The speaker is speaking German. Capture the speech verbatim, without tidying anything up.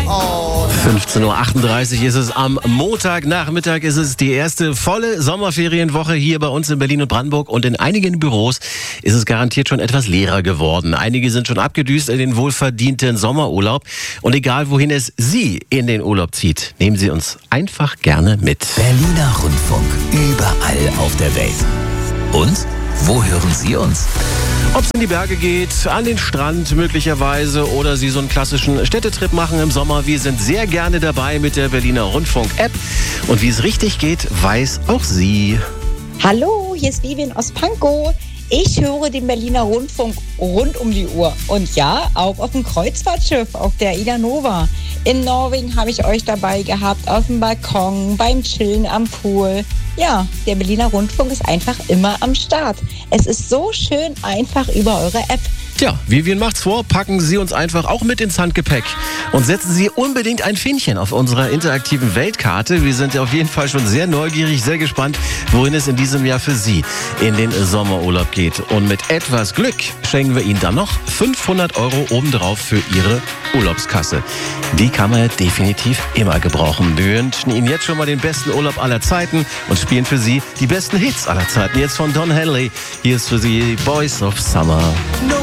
fünfzehn Uhr achtunddreißig ist es am Montagnachmittag. Ist es die erste volle Sommerferienwoche hier bei uns in Berlin und Brandenburg. Und in einigen Büros ist es garantiert schon etwas leerer geworden. Einige sind schon abgedüst in den wohlverdienten Sommerurlaub. Und egal, wohin es Sie in den Urlaub zieht, nehmen Sie uns einfach gerne mit. Berliner Rundfunk, überall auf der Welt. Und wo hören Sie uns? Ob es in die Berge geht, an den Strand möglicherweise oder Sie so einen klassischen Städtetrip machen im Sommer. Wir sind sehr gerne dabei mit der Berliner Rundfunk-App. Und wie es richtig geht, weiß auch sie. Hallo, hier ist Vivian aus Pankow. Ich höre den Berliner Rundfunk rund um die Uhr. Und ja, auch auf dem Kreuzfahrtschiff, auf der Ida Nova. In Norwegen habe ich euch dabei gehabt, auf dem Balkon, beim Chillen am Pool. Ja, der Berliner Rundfunk ist einfach immer am Start. Es ist so schön einfach über eure App. Tja, Vivian macht's vor, packen Sie uns einfach auch mit ins Handgepäck und setzen Sie unbedingt ein Fähnchen auf unserer interaktiven Weltkarte. Wir sind auf jeden Fall schon sehr neugierig, sehr gespannt, wohin es in diesem Jahr für Sie in den Sommerurlaub geht. Und mit etwas Glück schenken wir Ihnen dann noch fünfhundert Euro obendrauf für Ihre Urlaubskasse. Die kann man ja definitiv immer gebrauchen. Wir wünschen Ihnen jetzt schon mal den besten Urlaub aller Zeiten und spielen für Sie die besten Hits aller Zeiten. Jetzt von Don Henley. Hier ist für Sie Boys of Summer.